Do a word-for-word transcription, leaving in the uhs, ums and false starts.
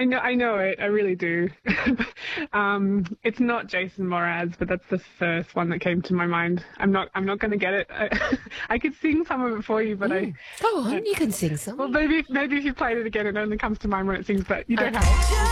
I know, I know it. I really do. um, it's not Jason Mraz, but that's the first one that came to my mind. I'm not, I'm not going to get it. I, I could sing some of it for you, but Mm. I. Go on, I you can sing some. Well, maybe, maybe if you played it again, it only comes to mind when it sings, but you don't Okay. have to.